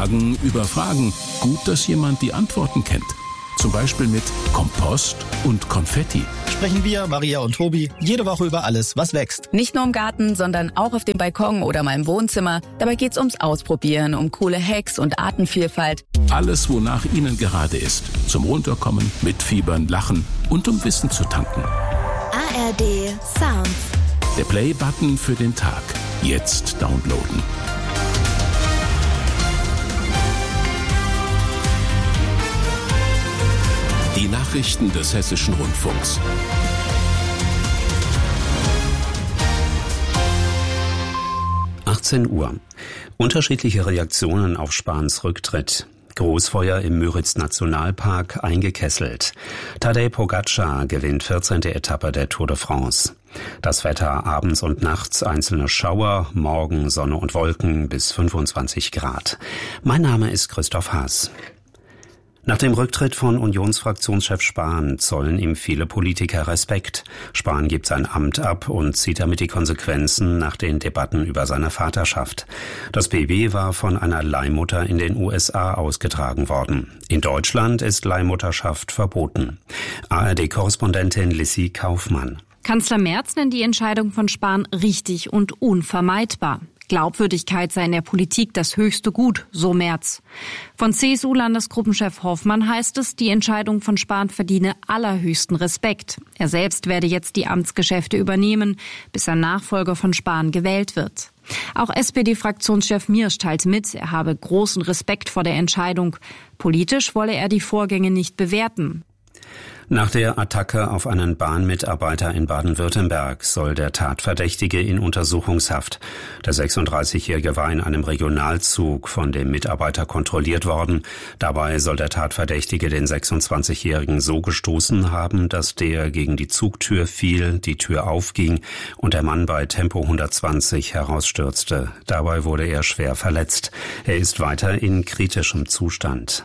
Fragen über Fragen. Gut, dass jemand die Antworten kennt. Zum Beispiel mit Kompost und Konfetti. Sprechen wir, Maria und Tobi, jede Woche über alles, was wächst. Nicht nur im Garten, sondern auch auf dem Balkon oder mal im Wohnzimmer. Dabei geht's ums Ausprobieren, um coole Hacks und Artenvielfalt. Alles, wonach Ihnen gerade ist. Zum Runterkommen, mitfiebern, lachen und um Wissen zu tanken. ARD Sounds. Der Play-Button für den Tag. Jetzt downloaden. Die Nachrichten des Hessischen Rundfunks. Uhr. Unterschiedliche Reaktionen auf Spahns Rücktritt. Großfeuer im Müritz-Nationalpark eingekesselt. Tadej Pogačar gewinnt 14. Etappe der Tour de France. Das Wetter abends und nachts einzelne Schauer, morgen Sonne und Wolken bis 25 Grad. Mein Name ist Christoph Haas. Nach dem Rücktritt von Unionsfraktionschef Spahn zollen ihm viele Politiker Respekt. Spahn gibt sein Amt ab und zieht damit die Konsequenzen nach den Debatten über seine Vaterschaft. Das Baby war von einer Leihmutter in den USA ausgetragen worden. In Deutschland ist Leihmutterschaft verboten. ARD-Korrespondentin Lissy Kaufmann. Kanzler Merz nennt die Entscheidung von Spahn richtig und unvermeidbar. Glaubwürdigkeit sei in der Politik das höchste Gut, so Merz. Von CSU-Landesgruppenchef Hoffmann heißt es, die Entscheidung von Spahn verdiene allerhöchsten Respekt. Er selbst werde jetzt die Amtsgeschäfte übernehmen, bis ein Nachfolger von Spahn gewählt wird. Auch SPD-Fraktionschef Miersch teilt mit, er habe großen Respekt vor der Entscheidung. Politisch wolle er die Vorgänge nicht bewerten. Nach der Attacke auf einen Bahnmitarbeiter in Baden-Württemberg soll der Tatverdächtige in Untersuchungshaft. Der 36-Jährige war in einem Regionalzug von dem Mitarbeiter kontrolliert worden. Dabei soll der Tatverdächtige den 26-Jährigen so gestoßen haben, dass der gegen die Zugtür fiel, die Tür aufging und der Mann bei Tempo 120 herausstürzte. Dabei wurde er schwer verletzt. Er ist weiter in kritischem Zustand.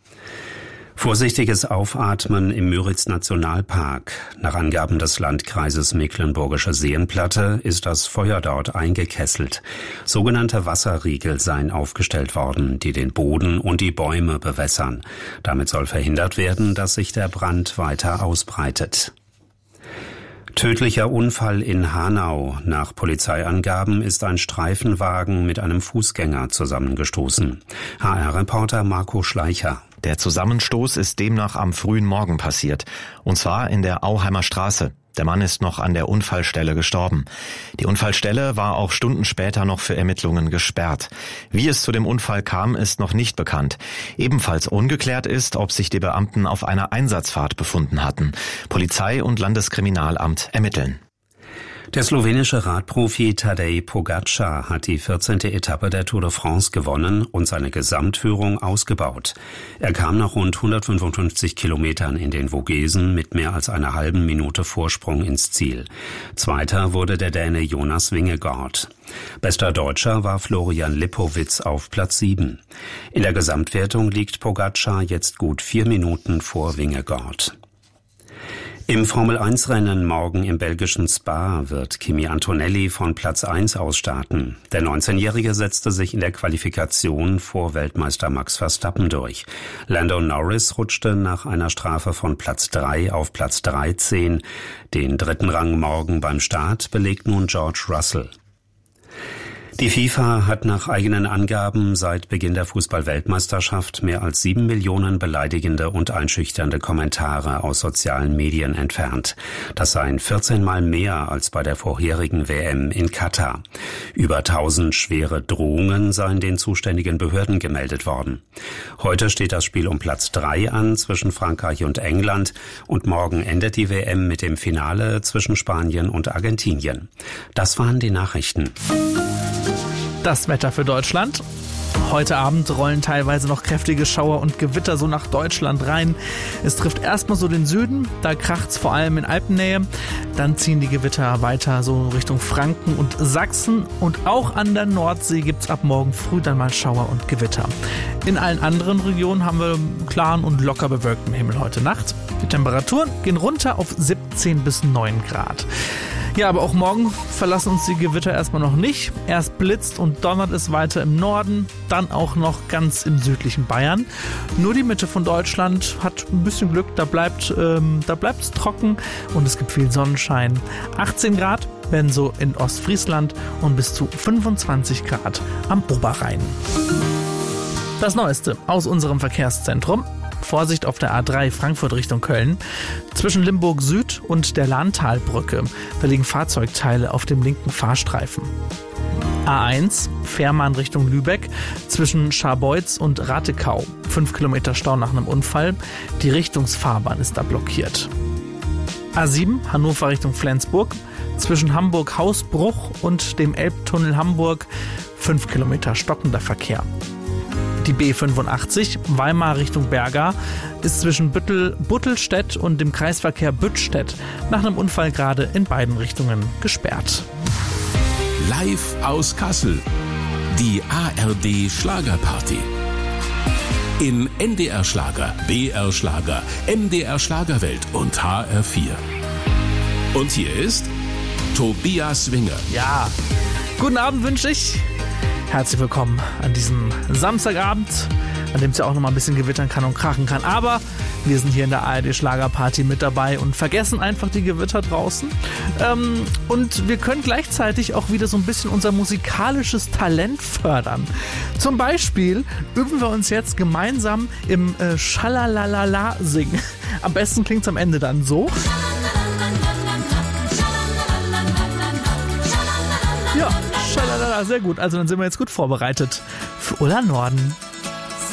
Vorsichtiges Aufatmen im Müritz-Nationalpark. Nach Angaben des Landkreises Mecklenburgische Seenplatte ist das Feuer dort eingekesselt. Sogenannte Wasserriegel seien aufgestellt worden, die den Boden und die Bäume bewässern. Damit soll verhindert werden, dass sich der Brand weiter ausbreitet. Tödlicher Unfall in Hanau. Nach Polizeiangaben ist ein Streifenwagen mit einem Fußgänger zusammengestoßen. HR-Reporter Marco Schleicher. Der Zusammenstoß ist demnach am frühen Morgen passiert, und zwar in der Auheimer Straße. Der Mann ist noch an der Unfallstelle gestorben. Die Unfallstelle war auch Stunden später noch für Ermittlungen gesperrt. Wie es zu dem Unfall kam, ist noch nicht bekannt. Ebenfalls ungeklärt ist, ob sich die Beamten auf einer Einsatzfahrt befunden hatten. Polizei und Landeskriminalamt ermitteln. Der slowenische Radprofi Tadej Pogačar hat die 14. Etappe der Tour de France gewonnen und seine Gesamtführung ausgebaut. Er kam nach rund 155 Kilometern in den Vogesen mit mehr als einer halben Minute Vorsprung ins Ziel. Zweiter wurde der Däne Jonas Vingegaard. Bester Deutscher war Florian Lipowitz auf Platz 7. In der Gesamtwertung liegt Pogačar jetzt gut 4 Minuten vor Vingegaard. Im Formel-1-Rennen morgen im belgischen Spa wird Kimi Antonelli von Platz 1 aus starten. Der 19-Jährige setzte sich in der Qualifikation vor Weltmeister Max Verstappen durch. Lando Norris rutschte nach einer Strafe von Platz 3 auf Platz 13. Den dritten Rang morgen beim Start belegt nun George Russell. Die FIFA hat nach eigenen Angaben seit Beginn der Fußball-Weltmeisterschaft mehr als 7 Millionen beleidigende und einschüchternde Kommentare aus sozialen Medien entfernt. Das seien 14 Mal mehr als bei der vorherigen WM in Katar. Über 1000 schwere Drohungen seien den zuständigen Behörden gemeldet worden. Heute steht das Spiel um Platz 3 an zwischen Frankreich und England und morgen endet die WM mit dem Finale zwischen Spanien und Argentinien. Das waren die Nachrichten. Das Wetter für Deutschland. Heute Abend rollen teilweise noch kräftige Schauer und Gewitter so nach Deutschland rein. Es trifft erstmal so den Süden, da kracht's vor allem in Alpennähe. Dann ziehen die Gewitter weiter so Richtung Franken und Sachsen. Und auch an der Nordsee gibt's ab morgen früh dann mal Schauer und Gewitter. In allen anderen Regionen haben wir klaren und locker bewölkten Himmel heute Nacht. Die Temperaturen gehen runter auf 17 bis 9 Grad. Ja, aber auch morgen verlassen uns die Gewitter erstmal noch nicht. Erst blitzt und donnert es weiter im Norden, dann auch noch ganz im südlichen Bayern. Nur die Mitte von Deutschland hat ein bisschen Glück, da bleibt es trocken und es gibt viel Sonnenschein. 18 Grad werden so in Ostfriesland und bis zu 25 Grad am Oberrhein. Das Neueste aus unserem Verkehrszentrum. Vorsicht auf der A3 Frankfurt Richtung Köln. Zwischen Limburg Süd und der Lahntalbrücke. Da liegen Fahrzeugteile auf dem linken Fahrstreifen. A1 Fährmann Richtung Lübeck. Zwischen Scharbeutz und Ratekau. 5 Kilometer Stau nach einem Unfall. Die Richtungsfahrbahn ist da blockiert. A7 Hannover Richtung Flensburg. Zwischen Hamburg-Hausbruch und dem Elbtunnel Hamburg 5 Kilometer stockender Verkehr. Die B85 Weimar Richtung Berga ist zwischen Buttelstedt und dem Kreisverkehr Büttstedt nach einem Unfall gerade in beiden Richtungen gesperrt. Live aus Kassel. Die ARD Schlagerparty. In NDR Schlager, BR Schlager, MDR Schlagerwelt und HR4. Und hier ist Tobias Winger. Ja, guten Abend wünsche ich. Herzlich willkommen an diesem Samstagabend, an dem es ja auch noch mal ein bisschen gewittern kann und krachen kann. Aber wir sind hier in der ARD Schlagerparty mit dabei und vergessen einfach die Gewitter draußen. Und wir können gleichzeitig auch wieder so ein bisschen unser musikalisches Talent fördern. Zum Beispiel üben wir uns jetzt gemeinsam im Schalalalala singen. Am besten klingt es am Ende dann so. Ja, schalalala, sehr gut. Also dann sind wir jetzt gut vorbereitet für Ulla Norden.